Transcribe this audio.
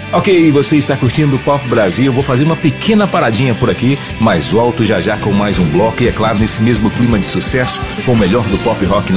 Ok, você está curtindo o Pop Brasil. Eu vou fazer uma pequena paradinha por aqui, mas volto já já com mais um bloco. E é claro, nesse mesmo clima de sucesso, com o melhor do pop rock